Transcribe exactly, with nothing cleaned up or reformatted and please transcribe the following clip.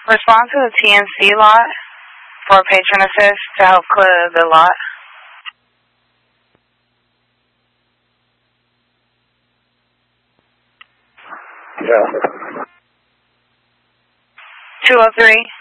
Respond to the T N C lot for patron assist to help clear the lot. Yeah. two oh three.